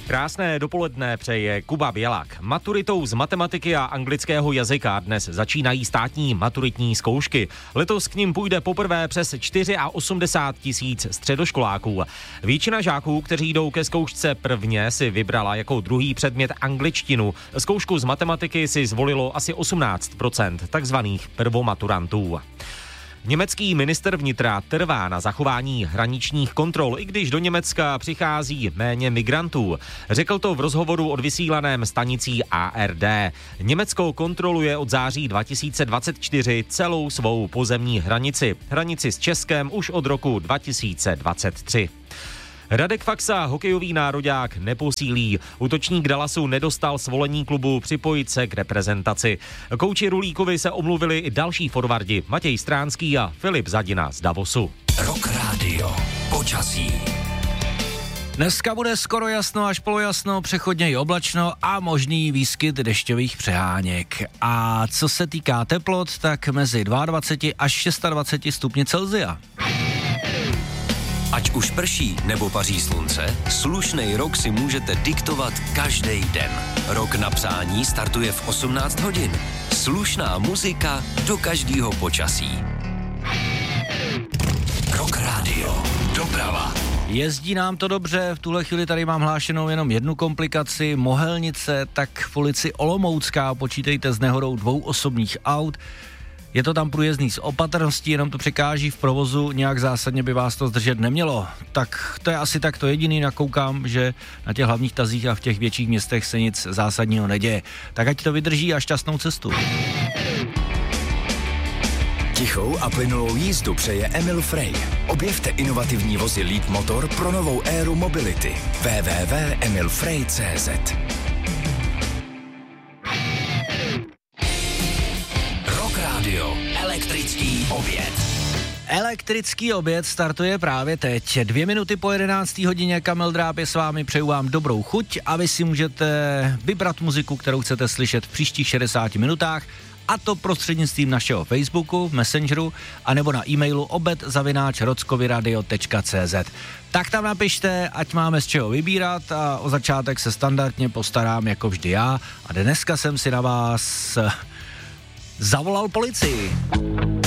Krásné dopoledne přeje Kuba Bělak. Maturitou z matematiky a anglického jazyka dnes začínají státní maturitní zkoušky. Letos k nim půjde poprvé přes 84 000 středoškoláků. Většina žáků, kteří jdou ke zkoušce prvně, si vybrala jako druhý předmět angličtinu. Zkoušku z matematiky si zvolilo asi 18% takzvaných prvomaturantů. Německý ministr vnitra trvá na zachování hraničních kontrol, i když do Německa přichází méně migrantů. Řekl to v rozhovoru odvysílaném stanicí ARD. Německo kontroluje od září 2024 celou svou pozemní hranici. Hranici s Českem už od roku 2023. Radek Faxa, hokejový nároďák, neposílí. Útočník Dallasu nedostal svolení klubu připojit se k reprezentaci. Kouči Rulíkovi se omluvili i další forwardi Matěj Stránský a Filip Zadina z Davosu. Rock Radio. Počasí. Dneska bude skoro jasno až polojasno, přechodně i oblačno a možný výskyt dešťových přeháněk. A co se týká teplot, tak mezi 22 až 26 stupni Celsia. Ať už prší nebo paří slunce, slušnej rok si můžete diktovat každý den. Rok na přání startuje v 18 hodin. Slušná muzika do každého počasí. Rock Radio. Doprava. Jezdí nám to dobře, v tuhle chvíli tady mám hlášenou jenom jednu komplikaci, Mohelnice, tak v ulici Olomoucká počítejte s nehodou 2 osobních aut. Je to tam průjezdný s opatrností, jenom to překáží v provozu, nějak zásadně by vás to zdržet nemělo. Tak to je asi tak to jediný, nakoukám, že na těch hlavních tazích a v těch větších městech se nic zásadního neděje. Tak ať to vydrží a šťastnou cestu. Tichou a plynulou jízdu přeje Emil Frey. Objevte inovativní vozy Lead Motor pro novou éru mobility. www.emilfrey.cz. Elektrický oběd. Elektrický oběd startuje právě teď. 2 minuty po 11. hodině, Kamil Dráb je s vámi, přeju vám dobrou chuť a vy si můžete vybrat muziku, kterou chcete slyšet v příštích 60 minutách, a to prostřednictvím našeho Facebooku, Messengeru, anebo na e-mailu obed@rockovyradio.cz. Tak tam napište, ať máme z čeho vybírat a o začátek se standardně postarám jako vždy já a dneska jsem si na vás zavolal policii.